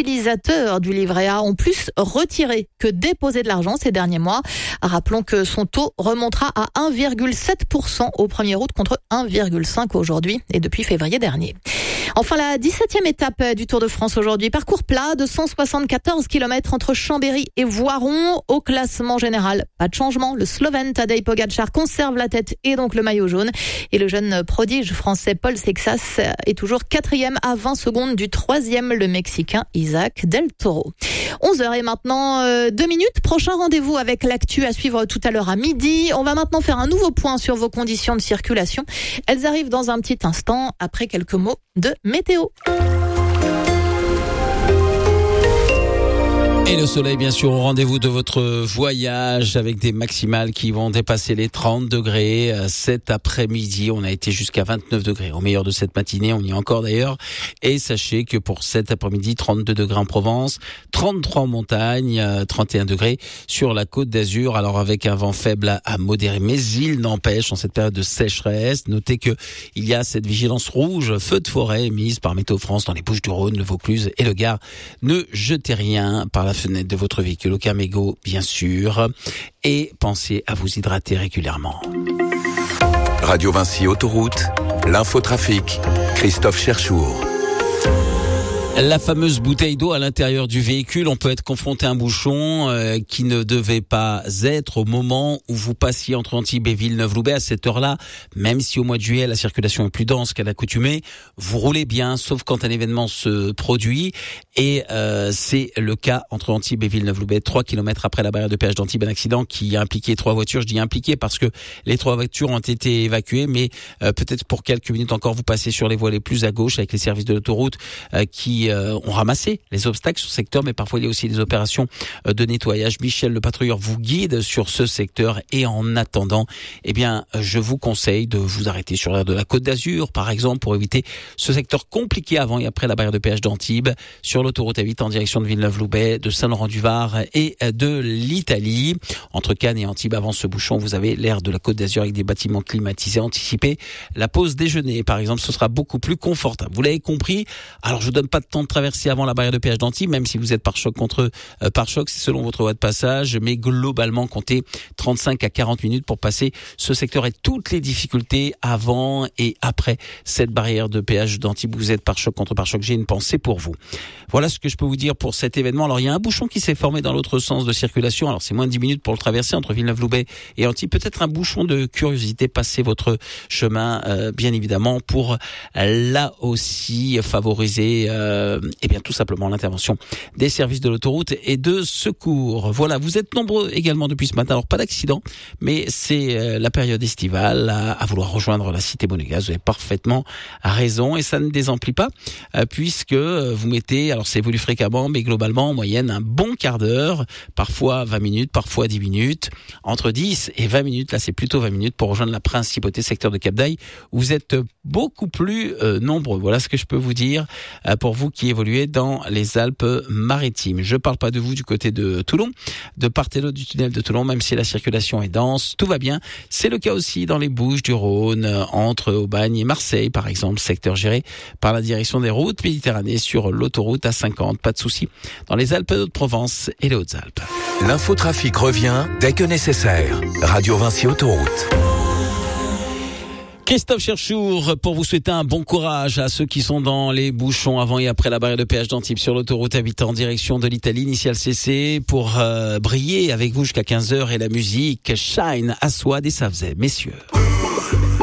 utilisateurs du livret A ont plus retiré que déposé de l'argent ces derniers mois. Rappelons que son taux remontera à 1,7% au 1er août contre 1,5% aujourd'hui et depuis février dernier. Enfin, la 17e étape du Tour de France aujourd'hui. Parcours plat de 174 km entre Chambéry et Voiron. Au classement général, pas de changement. Le Slovène Tadej Pogačar conserve la tête et donc le maillot jaune. Et le jeune prodige français Paul Seixas est toujours 4e à 20 secondes du 3e, le Mexicain Isaac Del Toro. 11h et maintenant 2 minutes. Prochain rendez-vous avec l'actu à suivre tout à l'heure à midi. On va maintenant faire un nouveau point sur vos conditions de circulation. Elles arrivent dans un petit instant après quelques mots de météo. Et le soleil, bien sûr, au rendez-vous de votre voyage avec des maximales qui vont dépasser les 30 degrés. Cet après-midi, on a été jusqu'à 29 degrés. Au meilleur de cette matinée, on y est encore d'ailleurs. Et sachez que pour cet après-midi, 32 degrés en Provence, 33 en montagne, 31 degrés sur la Côte d'Azur. Alors avec un vent faible à modéré, mais il n'empêche en cette période de sécheresse. Notez que il y a cette vigilance rouge, feu de forêt émise par Météo France dans les Bouches-du-Rhône, le Vaucluse et le Gard. Ne jetez rien par la fenêtre de votre véhicule, aucun mégot bien sûr, et pensez à vous hydrater régulièrement. Radio Vinci Autoroute, l'infotrafic, Christophe Cherchour. La fameuse bouteille d'eau à l'intérieur du véhicule, on peut être confronté à un bouchon qui ne devait pas être au moment où vous passiez entre Antibes et Villeneuve-Loubet. À cette heure-là, même si au mois de juillet la circulation est plus dense qu'à l'accoutumée, vous roulez bien, sauf quand un événement se produit. Et c'est le cas entre Antibes et Villeneuve-Loubet. 3 kilomètres après la barrière de péage d'Antibes, un accident qui a impliqué 3 voitures. Je dis impliqué parce que les 3 voitures ont été évacuées, mais peut-être pour quelques minutes encore, vous passez sur les voies les plus à gauche avec les services de l'autoroute qui ont ramassé les obstacles sur ce secteur, mais parfois il y a aussi des opérations de nettoyage. Michel, le patrouilleur, vous guide sur ce secteur et en attendant, eh bien, je vous conseille de vous arrêter sur l'aire de la Côte d'Azur, par exemple, pour éviter ce secteur compliqué avant et après la barrière de péage d'Antibes, sur l'autoroute A8 en direction de Villeneuve-Loubet, de Saint-Laurent-du-Var et de l'Italie. Entre Cannes et Antibes, avant ce bouchon, vous avez l'aire de la Côte d'Azur avec des bâtiments climatisés. Anticipez la pause déjeuner, par exemple, ce sera beaucoup plus confortable. Vous l'avez compris. Alors, je vous donne pas de temps de traverser avant la barrière de péage d'Antibes, même si vous êtes pare-choc contre pare-choc, c'est selon votre voie de passage, mais globalement, comptez 35 à 40 minutes pour passer ce secteur et toutes les difficultés avant et après cette barrière de péage d'Antibes. Vous êtes pare-choc contre pare-choc, j'ai une pensée pour vous. Voilà ce que je peux vous dire pour cet événement. Alors, il y a un bouchon qui s'est formé dans l'autre sens de circulation. Alors, c'est moins de 10 minutes pour le traverser entre Villeneuve-Loubet et Antibes. Peut-être un bouchon de curiosité, passez votre chemin, bien évidemment, pour là aussi favoriser et bien tout simplement l'intervention des services de l'autoroute et de secours. Voilà, vous êtes nombreux également depuis ce matin. Alors pas d'accident, mais c'est la période estivale à vouloir rejoindre la cité monégasque. Vous avez parfaitement raison et ça ne désemplit pas puisque vous mettez, alors c'est évolue fréquemment, mais globalement en moyenne un bon quart d'heure, parfois 20 minutes, parfois 10 minutes, entre 10 et 20 minutes. Là c'est plutôt 20 minutes pour rejoindre la principauté secteur de Cap-d'Aille où vous êtes beaucoup plus nombreux. Voilà ce que je peux vous dire pour vous qui évoluez dans les Alpes-Maritimes. Je parle pas de vous du côté de Toulon, de part et d'autre du tunnel de Toulon, même si la circulation est dense, tout va bien. C'est le cas aussi dans les Bouches-du-Rhône, entre Aubagne et Marseille, par exemple, secteur géré par la direction des routes Méditerranée sur l'autoroute A50. Pas de souci dans les Alpes-de-Provence et les Hautes-Alpes. L'infotrafic revient dès que nécessaire. Radio Vinci Autoroute. Christophe Cherchour pour vous souhaiter un bon courage à ceux qui sont dans les bouchons avant et après la barrière de péage d'Antibes sur l'autoroute A8 en direction de l'Italie, initial CC, pour briller avec vous jusqu'à 15h et la musique Shine, Aswad et ça faisait, messieurs.